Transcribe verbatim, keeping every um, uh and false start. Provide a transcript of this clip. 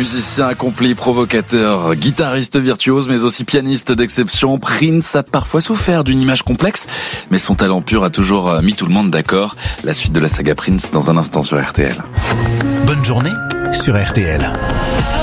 Musicien accompli, provocateur, guitariste virtuose, mais aussi pianiste d'exception, Prince a parfois souffert d'une image complexe, mais son talent pur a toujours mis tout le monde d'accord. La suite de la saga Prince dans un instant sur R T L. Bonne journée sur R T L.